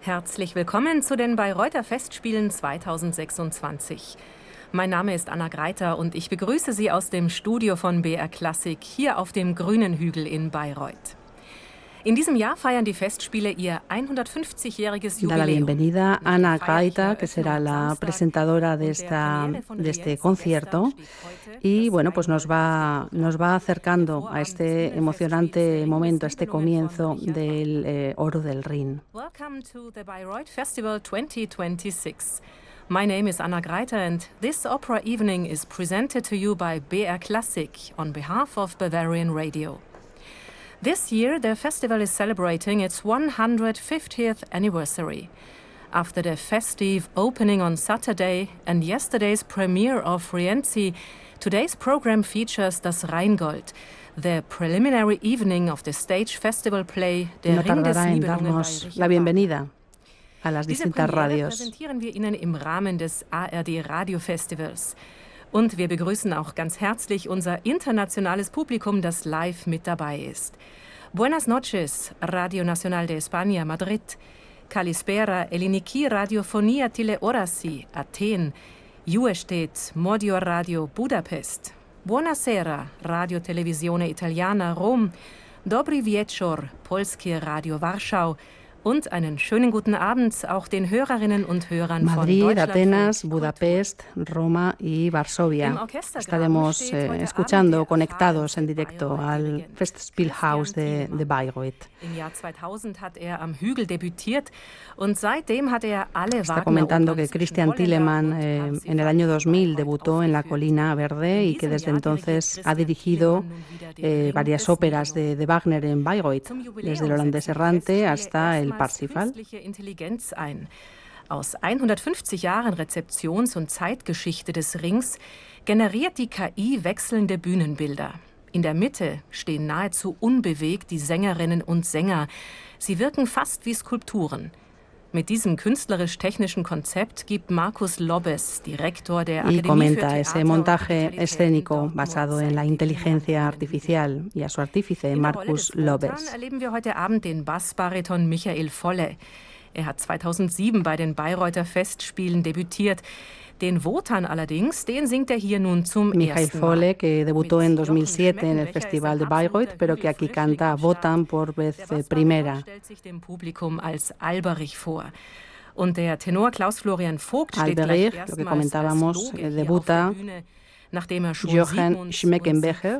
Herzlich willkommen zu den Bayreuther Festspielen 2026. Mein Name ist Anna Greiter und ich begrüße Sie aus dem Studio von BR Klassik hier auf dem grünen Hügel in Bayreuth. In diesem Jahr feiern die Festspiele ihr 150-jähriges Jubiläum. Da la bienvenida a Ana Gaita, que será la presentadora de este concierto, y bueno, pues nos va acercando a este emocionante momento, a este comienzo del Oro del Rin. Welcome to the Bayreuth Festival 2026. My name is Anna Greiter and this opera evening is presented to you by BR Klassik on behalf of Bavarian Radio. This year, the festival is celebrating its 150th anniversary. After the festive opening on Saturday and yesterday's premiere of Rienzi, today's program features Das Rheingold, the preliminary evening of the stage festival play Der Ring des Nibelungen Nibelungen. la bienvenida a las Diese distintas Premiere radios. präsentieren wir Ihnen im Rahmen des ARD Radiofestivals. Und wir begrüßen auch ganz herzlich unser internationales Publikum, das live mit dabei ist. Buenas noches, Radio Nacional de España, Madrid. Kalispera, Eliniki Radiofonia Teleorasi, Athen. Juestet, Modior Radio, Budapest. Buonasera, Radio Televisione Italiana, Rom. Dobry wieczór, Polskie Radio Warschau. Und einen schönen guten Abend auch den Hörerinnen und Hörern Madrid, von Deutschland. Atenas, Budapest, Roma y Varsovia. Estaremos escuchando, conectados en directo al Festspielhaus de Bayreuth. Im Jahr 2000 hat am Hügel debütiert und seitdem hat alle Está comentando que Christian Thielemann en el año 2000 debutó en La Colina Verde y que desde entonces ha dirigido varias óperas de Wagner en Bayreuth, desde el Holandés Errante hasta el Parsifal. Intelligenz ein. Aus 150 Jahren Rezeptions- und Zeitgeschichte des Rings generiert die KI wechselnde Bühnenbilder. In der Mitte stehen nahezu unbewegt die Sängerinnen und Sänger. Sie wirken fast wie Skulpturen. Mit diesem künstlerisch-technischen Konzept gibt Markus Lobbes, Direktor der Y Akademie für comenta Theater ese und montaje Musikalität in escénico Dortmund basado en seine la inteligencia Gelegenheit. artificial y a su artífice, In der Rolle Markus des Wotan Lobbes. erleben wir heute Abend den Bassbariton Michael Volle. Er hat 2007 bei den Bayreuther Festspielen debütiert. Den Wotan allerdings, den singt er hier nun zum Michael ersten Mal. Volle, que debutó en Mit Jochen 2007 en el Schmeckenbecher Festival ist de ein Bayreuth, absoluter pero que aquí canta Hügelfrischling Wotan por vez Der Bassbariton primera. stellt sich dem Publikum als Alberich vor. Und der Tenor Klaus-Florian Vogt steht Alberich, gleich lo que erstmals als comentábamos, Loge hier debuta auf der Bühne, nachdem er schon Jochen 77 Schmeckenbecher,